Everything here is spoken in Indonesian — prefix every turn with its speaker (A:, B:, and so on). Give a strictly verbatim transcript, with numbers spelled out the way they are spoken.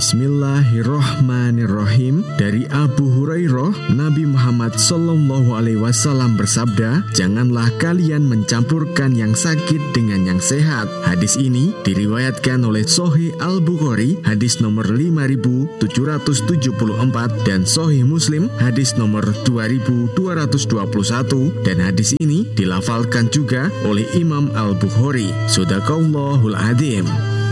A: Bismillahirrohmanirrohim. Dari Abu Hurairah, Nabi Muhammad Shallallahu Alaihi Wasallam bersabda, janganlah kalian mencampurkan yang sakit dengan yang sehat. Hadis ini diriwayatkan oleh Sahih Al-Bukhari hadis nomor lima ribu tujuh ratus tujuh puluh empat dan Sahih Muslim hadis nomor dua ribu dua ratus dua puluh satu, dan hadis ini dilafalkan juga oleh Imam Al-Bukhari. Shadaqallahul Adzim.